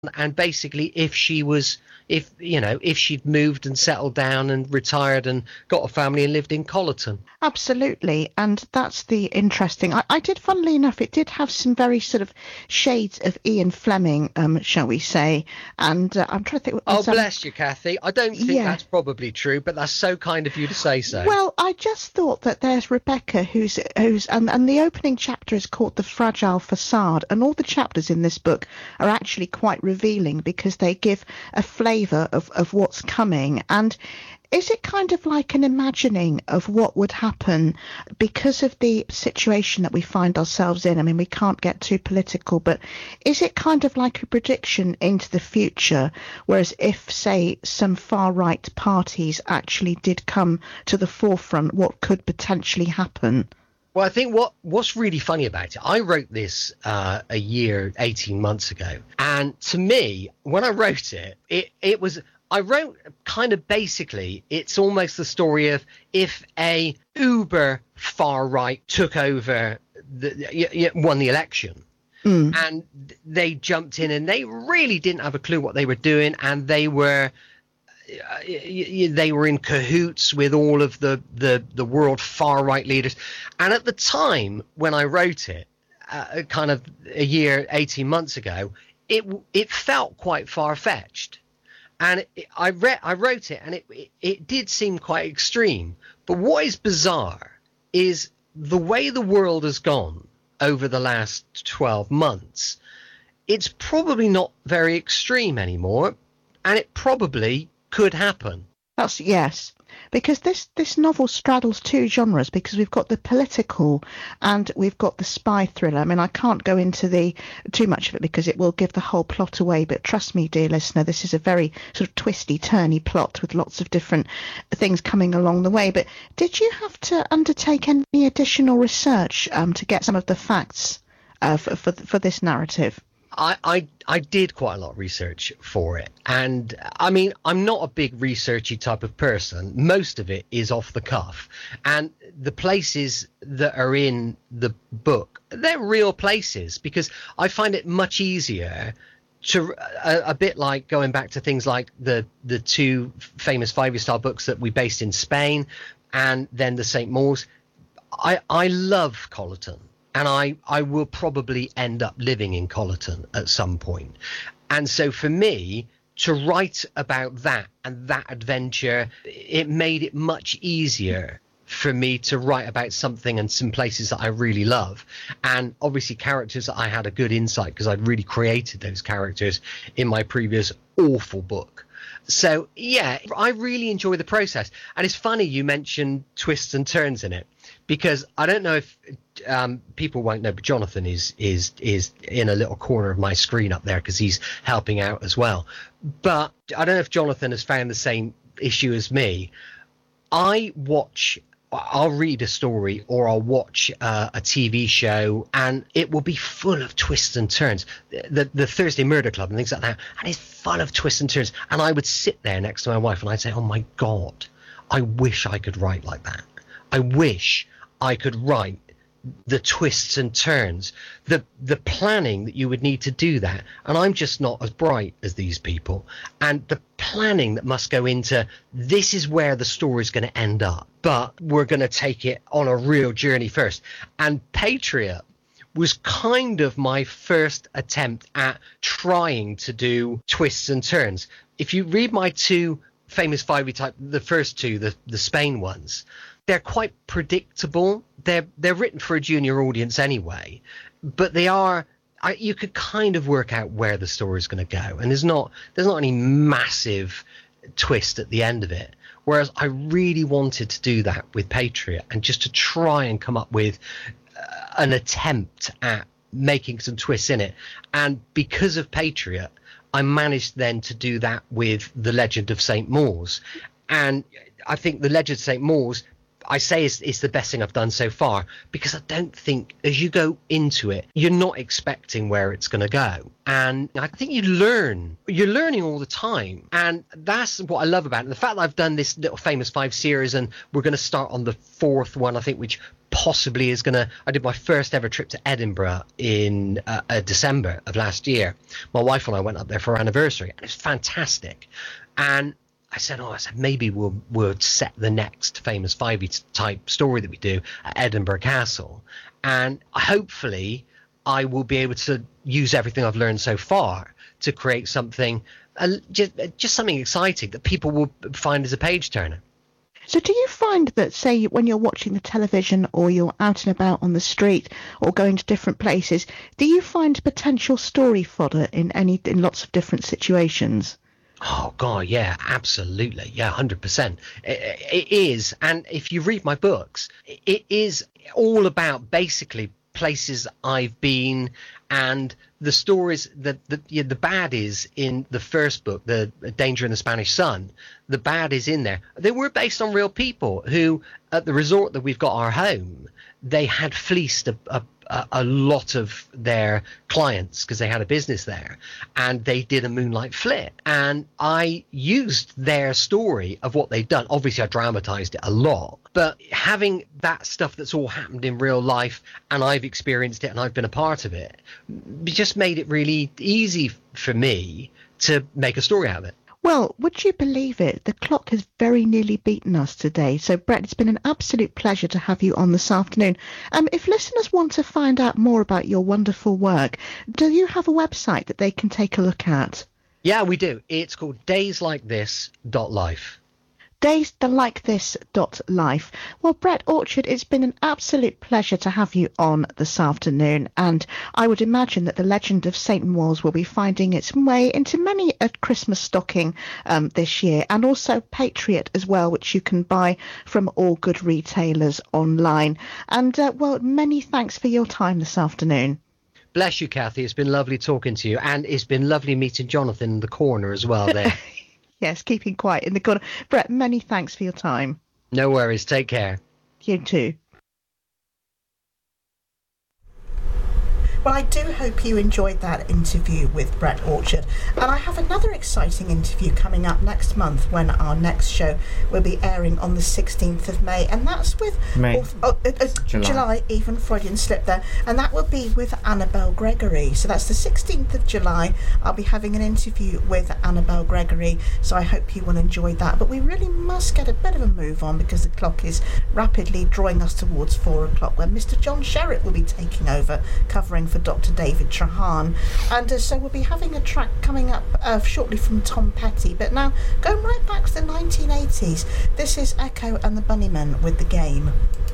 and basically if she'd moved and settled down and retired and got a family and lived in Collerton. Absolutely, and that's the interesting. I did, funnily enough, it did have some very sort of shades of Ian Fleming, shall we say? And I'm trying to think. Oh, bless you, Kathy. I don't think that's probably true, but that's so kind of you to say so. Well, I just thought that there's Rebecca, who's and the opening chapter is called "The Fragile Facade," and all the chapters in this book are actually quite revealing because they give a flavour of what's coming. And is it kind of like an imagining of what would happen because of the situation that we find ourselves in? I mean, we can't get too political, but is it kind of like a prediction into the future? Whereas if, say, some far-right parties actually did come to the forefront, what could potentially happen? Well, I think what's really funny about it, I wrote this a year, 18 months ago. And to me, when I wrote it, it was... I wrote kind of basically, it's almost the story of if a uber far right took over, won the election, and they jumped in and they really didn't have a clue what they were doing, and they were in cahoots with all of the world far right leaders. And at the time when I wrote it, kind of a year, 18 months ago, it felt quite far-fetched. And I wrote it, and it did seem quite extreme. But what is bizarre is the way the world has gone over the last 12 months. It's probably not very extreme anymore, and it probably could happen. Yes, because this novel straddles two genres, because we've got the political and we've got the spy thriller. I mean, I can't go into too much of it because it will give the whole plot away, but trust me, dear listener, this is a very sort of twisty, turny plot with lots of different things coming along the way. But did you have to undertake any additional research to get some of the facts for this narrative? I did quite a lot of research for it, and I mean, I'm not a big researchy type of person. Most of it is off the cuff, and the places that are in the book, they're real places, because I find it much easier to a bit like going back to things like the two famous 5-star books that we based in Spain, and then the St. Maurs. I love Collerton. And I will probably end up living in Collerton at some point. And so for me to write about that and that adventure, it made it much easier for me to write about something and some places that I really love. And obviously characters that I had a good insight, because I'd really created those characters in my previous awful book. So, yeah, I really enjoy the process. And it's funny you mentioned twists and turns in it, because I don't know if people won't know, but Jonathan is in a little corner of my screen up there because he's helping out as well. But I don't know if Jonathan has found the same issue as me. I'll read a story or I'll watch a TV show, and it will be full of twists and turns. The Thursday Murder Club and things like that, and it's full of twists and turns. And I would sit there next to my wife and I'd say, oh my God, I wish I could write like that. I wish I could write the twists and turns, the planning that you would need to do that. And I'm just not as bright as these people. And the planning that must go into, this is where the story is going to end up, but we're going to take it on a real journey first. And Patriot was kind of my first attempt at trying to do twists and turns. If you read my two famous 5e type, the first two, the Spain ones, they're quite predictable. They're written for a junior audience anyway, but they are. You could kind of work out where the story is going to go, and there's not any massive twist at the end of it. Whereas I really wanted to do that with Patriot, and just to try and come up with an attempt at making some twists in it. And because of Patriot, I managed then to do that with The Legend of St. Maurs. And I think The Legend of St. Maurs I say it's the best thing I've done so far, because I don't think as you go into it, you're not expecting where it's going to go. And I think you're learning all the time. And that's what I love about it. And the fact that I've done this little Famous Five series, and we're going to start on the fourth one, I think, which possibly is going to, I did my first ever trip to Edinburgh in December of last year. My wife and I went up there for our anniversary, and it was fantastic. And I said, maybe we'll set the next Famous Five type story that we do at Edinburgh Castle. And hopefully I will be able to use everything I've learned so far to create something, just something exciting that people will find as a page turner. So do you find that, say, when you're watching the television or you're out and about on the street or going to different places, do you find potential story fodder in lots of different situations? Oh, God, yeah, absolutely. Yeah, 100%. It is. And if you read my books, it is all about basically places I've been, and the stories that the bad is in the first book, The Danger in the Spanish Sun. The bad is in there. They were based on real people who, at the resort that we've got our home, they had fleeced a lot of their clients because they had a business there, and they did a moonlight flip, and I used their story of what they'd done. Obviously I dramatized it a lot, but having that stuff that's all happened in real life and I've experienced it and I've been a part of it just made it really easy for me to make a story out of it. Well, would you believe it? The clock has very nearly beaten us today. So, Brett, it's been an absolute pleasure to have you on this afternoon. If listeners want to find out more about your wonderful work, do you have a website that they can take a look at? Yeah, we do. It's called dayslikethis.life. dayslikethis.life. Well, Brett Orchard, it's been an absolute pleasure to have you on this afternoon, and I would imagine that The Legend of St. Mols will be finding its way into many a Christmas stocking this year, and also Patriot as well, which you can buy from all good retailers online. And, well, many thanks for your time this afternoon. Bless you, Kathy. It's been lovely talking to you, and it's been lovely meeting Jonathan in the corner as well there. Yes, keeping quiet in the corner. Brett, many thanks for your time. No worries. Take care. You too. Well, I do hope you enjoyed that interview with Brett Orchard. And I have another exciting interview coming up next month when our next show will be airing on the 16th of May. And that's with... July, even Freudian slip there. And that will be with Annabel Gregory. So that's the 16th of July. I'll be having an interview with Annabel Gregory. So I hope you will enjoy that. But we really must get a bit of a move on, because the clock is rapidly drawing us towards 4 o'clock, when Mr. John Sherritt will be taking over, covering for Dr. David Trahan. And so we'll be having a track coming up shortly from Tom Petty. But now, going right back to the 1980s, this is Echo and the Bunnymen with The Game.